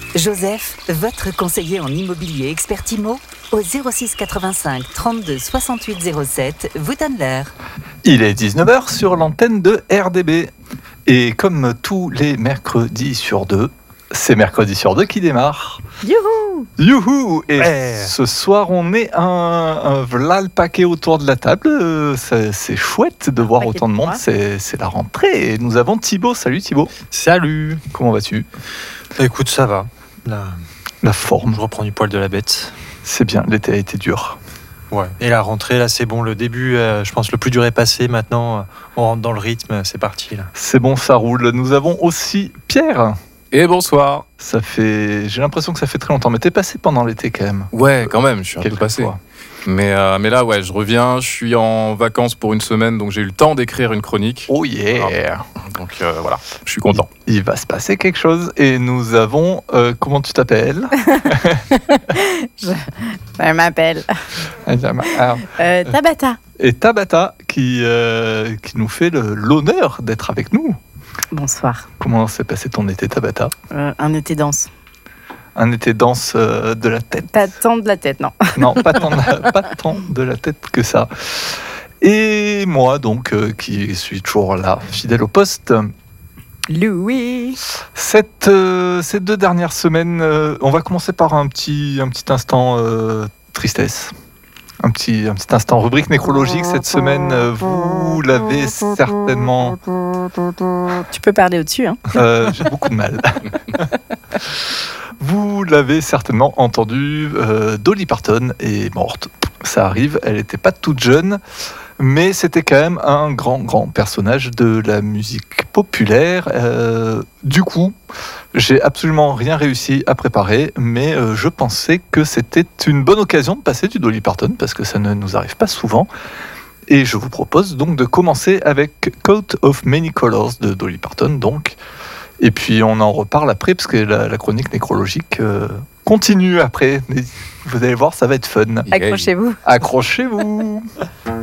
Joseph, votre conseiller en immobilier expert IMO, au 06 85 32 68 07, vous donne l'heure. Il est 19h sur l'antenne de RDB. Et comme tous les mercredis sur deux, c'est mercredi sur deux qui démarre. Youhou! Youhou! Et ce soir, on est un voilà le paquet autour de la table. C'est chouette de voir autant de monde. C'est la rentrée. Et nous avons Thibaut. Salut Thibaut. Salut! Comment vas-tu? Écoute, ça va. La forme. Je reprends du poil de la bête. C'est bien, l'été a été dur. Ouais. Et la rentrée, là, c'est bon. Le début, je pense, le plus dur est passé. Maintenant, on rentre dans le rythme. C'est parti, là. C'est bon, ça roule. Nous avons aussi Pierre. Et bonsoir. J'ai l'impression que ça fait très longtemps, mais t'es passé pendant l'été quand même. Ouais, quand même, je suis un peu passé. Fois. Mais là, ouais, je reviens, je suis en vacances pour une semaine, donc j'ai eu le temps d'écrire une chronique. Oh yeah. Alors, donc voilà, je suis content. Il va se passer quelque chose et nous avons... comment tu t'appelles? Je m'appelle Tabata. Et Tabata qui nous fait l'honneur d'être avec nous. Bonsoir. Comment s'est passé ton été, Tabata? Un été dense. Un été dense de la tête. Pas tant de la tête, non. Non, pas tant de la tête que ça. Et moi, donc, qui suis toujours là, fidèle au poste. Louis. Ces 2 dernières semaines, on va commencer par un petit instant tristesse. Un petit instant rubrique nécrologique. Cette semaine, vous l'avez certainement... Tu peux parler au-dessus, hein. J'ai beaucoup de mal. Vous l'avez certainement entendu, Dolly Parton est morte. Ça arrive, elle n'était pas toute jeune, mais c'était quand même un grand personnage de la musique populaire. Du coup, j'ai absolument rien réussi à préparer, mais je pensais que c'était une bonne occasion de passer du Dolly Parton, parce que ça ne nous arrive pas souvent. Et je vous propose donc de commencer avec Coat of Many Colors de Dolly Parton, donc. Et puis on en reparle après, parce que la chronique nécrologique continue après. Vous allez voir, ça va être fun. Accrochez-vous. Accrochez-vous.